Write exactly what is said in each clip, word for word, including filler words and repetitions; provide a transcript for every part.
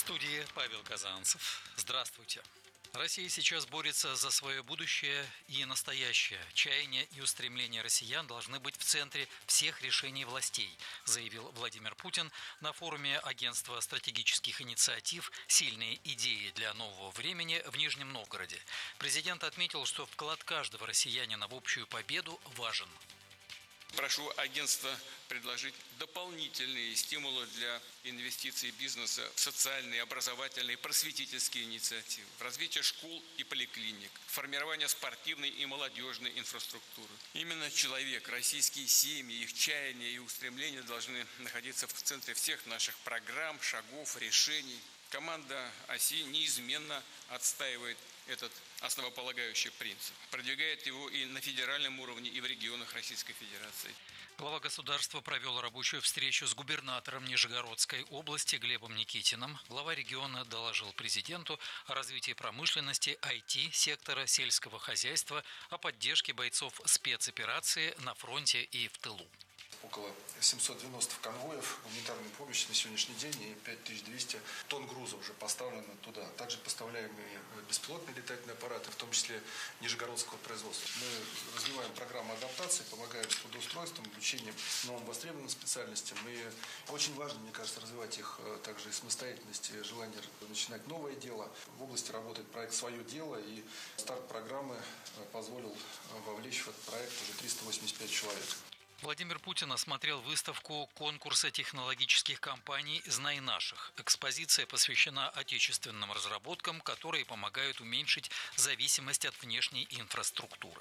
студии Павел Казанцев. Здравствуйте. Россия сейчас борется за свое будущее и настоящее. Чаяния и устремления россиян должны быть в центре всех решений властей, заявил Владимир Путин на форуме Агентства стратегических инициатив «Сильные идеи для нового времени» в Нижнем Новгороде. Президент отметил, что вклад каждого россиянина в общую победу важен. Прошу агентство предложить дополнительные стимулы для инвестиций бизнеса в социальные, образовательные, просветительские инициативы, в развитие школ и поликлиник, формирование спортивной и молодежной инфраструктуры. Именно человек, российские семьи, их чаяния и устремления должны находиться в центре всех наших программ, шагов, решений. Команда ОСИ неизменно отстаивает этот основополагающий принцип, продвигает его и на федеральном уровне, и в регионах Российской Федерации. Глава государства провел рабочую встречу с губернатором Нижегородской области Глебом Никитиным. Глава региона доложил президенту о развитии промышленности, ай ти-сектора, сельского хозяйства, о поддержке бойцов спецоперации на фронте и в тылу. Около семьсот девяносто конвоев гуманитарной помощи на сегодняшний день и пять тысяч двести тонн груза уже поставлено туда. Также поставляем и беспилотные летательные аппараты, в том числе нижегородского производства. Мы развиваем программу адаптации, помогаем с трудоустройством, обучением новым востребованным специальностям. И очень важно, мне кажется, развивать их также и самостоятельность, желание начинать новое дело. В области работает проект «Свое дело», и старт программы позволил вовлечь в этот проект уже триста восемьдесят пять человек. Владимир Путин осмотрел выставку конкурса технологических компаний «Знай наших». Экспозиция посвящена отечественным разработкам, которые помогают уменьшить зависимость от внешней инфраструктуры.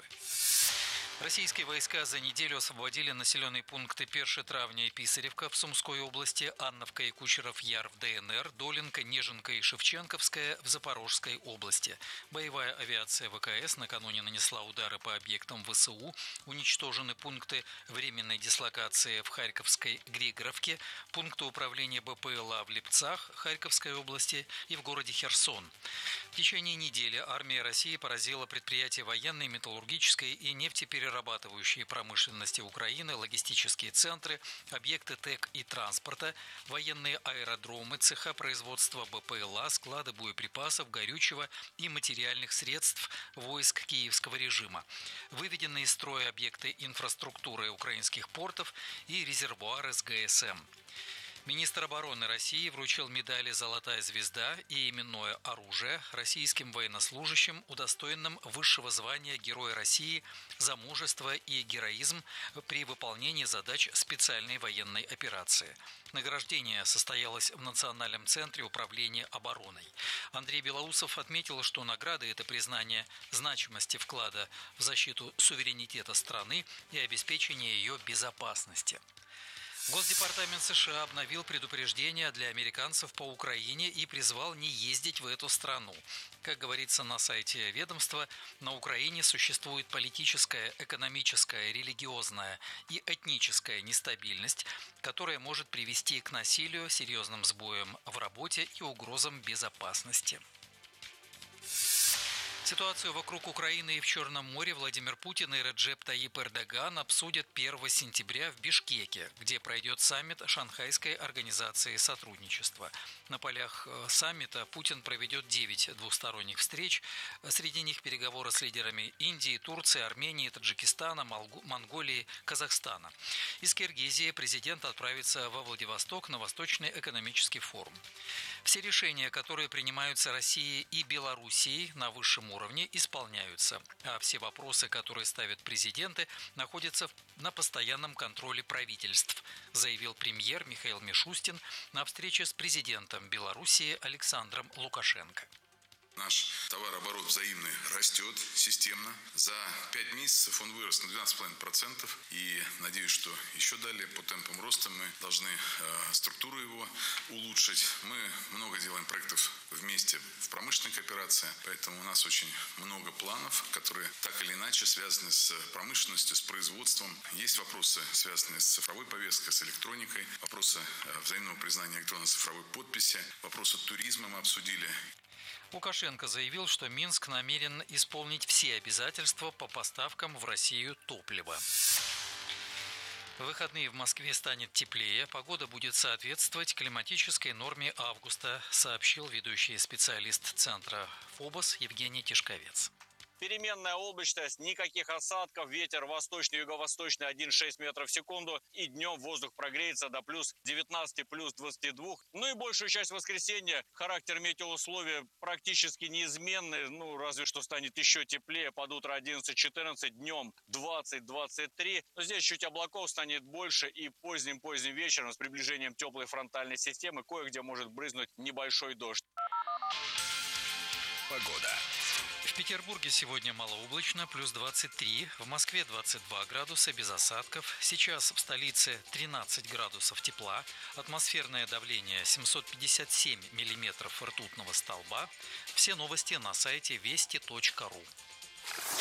Российские войска за неделю освободили населенные пункты Перши-Травня и Писаревка в Сумской области, Анновка и Кучеров-Яр в дэ эн эр, Долинка, Нежинка и Шевченковская в Запорожской области. Боевая авиация вэ ка эс накануне нанесла удары по объектам вэ эс у, уничтожены пункты временной дислокации в Харьковской Григоровке, пункты управления бэ пэ эл а в Липцах Харьковской области и в городе Херсон. В течение недели армия России поразила предприятия военной, металлургической и нефтеперерабатывающей перерабатывающие промышленности Украины, логистические центры, объекты ТЭК и транспорта, военные аэродромы, цеха производства бэ пэ эл а, склады боеприпасов, горючего и материальных средств войск киевского режима, выведенные из строя объекты инфраструктуры украинских портов и резервуары с гэ эс эм. Министр обороны России вручил медали «Золотая звезда» и именное оружие российским военнослужащим, удостоенным высшего звания Героя России за мужество и героизм при выполнении задач специальной военной операции. Награждение состоялось в Национальном центре управления обороной. Андрей Белоусов отметил, что награда – это признание значимости вклада в защиту суверенитета страны и обеспечение ее безопасности. Госдепартамент США обновил предупреждения для американцев по Украине и призвал не ездить в эту страну. Как говорится на сайте ведомства, на Украине существует политическая, экономическая, религиозная и этническая нестабильность, которая может привести к насилию, серьезным сбоям в работе и угрозам безопасности. Ситуацию вокруг Украины и в Черном море Владимир Путин и Реджеп Таyyip Эрдоган обсудят первого сентября в Бишкеке, где пройдет саммит Шанхайской организации сотрудничества. На полях саммита Путин проведет девять двусторонних встреч. Среди них переговоры с лидерами Индии, Турции, Армении, Таджикистана, Монголии, Казахстана. Из Киргизии президент отправится во Владивосток на Восточный экономический форум. Все решения, которые принимаются Россией и Белоруссией на высшем уровне, уровне исполняются, а все вопросы, которые ставят президенты, находятся на постоянном контроле правительств, заявил премьер Михаил Мишустин на встрече с президентом Белоруссии Александром Лукашенко. Наш товарооборот взаимный растет системно. За пять месяцев он вырос на двенадцать целых пять десятых процента. И надеюсь, что еще далее по темпам роста мы должны э, структуру его улучшить. Мы много делаем проектов вместе в промышленной кооперации. Поэтому у нас очень много планов, которые так или иначе связаны с промышленностью, с производством. Есть вопросы, связанные с цифровой повесткой, с электроникой. Вопросы э, взаимного признания электронно-цифровой подписи. Вопросы туризма мы обсудили. Лукашенко заявил, что Минск намерен исполнить все обязательства по поставкам в Россию топлива. В выходные в Москве станет теплее, погода будет соответствовать климатической норме августа, сообщил ведущий специалист Центра ФОБОС Евгений Тишковец. Переменная облачность, никаких осадков, ветер восточный, юго-восточный один и шесть метров в секунду. И днем воздух прогреется до плюс девятнадцати, плюс двадцати двух. Ну и большую часть воскресенья характер метеоусловий практически неизменный. Ну, разве что станет еще теплее. Под утро одиннадцать-четырнадцать, днем двадцать-двадцать три. Но здесь чуть облаков станет больше. И поздним-поздним вечером с приближением теплой фронтальной системы кое-где может брызнуть небольшой дождь. Погода. В Петербурге сегодня малооблачно, плюс двадцать три, в Москве двадцать два градуса, без осадков. Сейчас в столице тринадцать градусов тепла, атмосферное давление семьсот пятьдесят семь миллиметров ртутного столба. Все новости на сайте вести точка ру.